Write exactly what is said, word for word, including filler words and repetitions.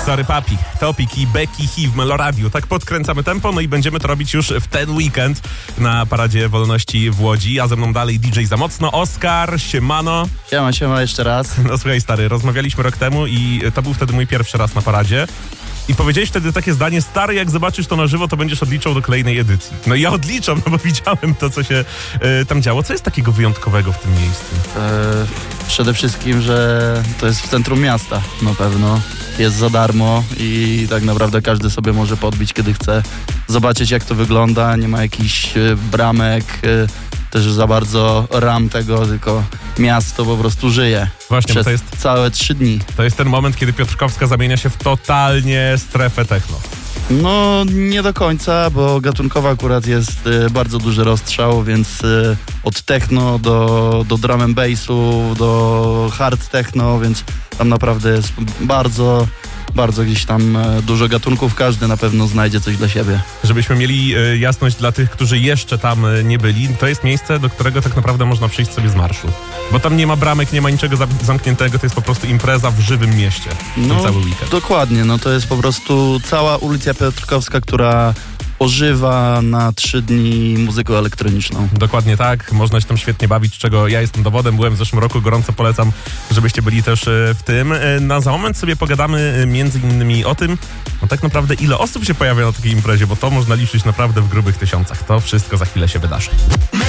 Sorry Papi, Topic i Becky Hi w Meloradiu. Tak podkręcamy tempo, no i będziemy to robić już w ten weekend na Paradzie Wolności w Łodzi, a ze mną dalej D J Za Mocno, Oskar, siemano. Siema, siema jeszcze raz. No słuchaj stary, rozmawialiśmy rok temu i to był wtedy mój pierwszy raz na paradzie. I powiedziałeś wtedy takie zdanie, stary, jak zobaczysz to na żywo, to będziesz odliczał do kolejnej edycji. No i ja odliczam, no bo widziałem to, co się y, tam działo. Co jest takiego wyjątkowego w tym miejscu? E, przede wszystkim, że to jest w centrum miasta, na pewno. Jest za darmo i tak naprawdę każdy sobie może podbić, kiedy chce. Zobaczyć, jak to wygląda, nie ma jakichś e, bramek, e, też za bardzo ram tego, tylko miasto po prostu żyje. Właśnie, przez to jest całe trzy dni. To jest ten moment, kiedy Piotrkowska zamienia się w totalnie strefę techno. No nie do końca, bo gatunkowo akurat jest y, bardzo duży rozstrzał, więc y, od techno do, do drum and bassu, do hard techno, więc tam naprawdę jest bardzo, bardzo gdzieś tam y, dużo gatunków. Każdy na pewno znajdzie coś dla siebie. Żebyśmy mieli y, jasność dla tych, którzy jeszcze tam y, nie byli, to jest miejsce, do którego tak naprawdę można przyjść sobie z marszu. Bo tam nie ma bramek, nie ma niczego za- zamkniętego, to jest po prostu impreza w żywym mieście. No, ten cały weekend. Dokładnie, no to jest po prostu cała ulica Piotrkowska, która ożywa na trzy dni muzyką elektroniczną. Dokładnie tak, można się tam świetnie bawić, czego ja jestem dowodem, byłem w zeszłym roku, gorąco polecam, żebyście byli też y, w tym. Y, Na za moment sobie pogadamy y, między innymi o tym, no tak naprawdę ile osób się pojawia na takiej imprezie, bo to można liczyć naprawdę w grubych tysiącach. To wszystko za chwilę się wydarzy.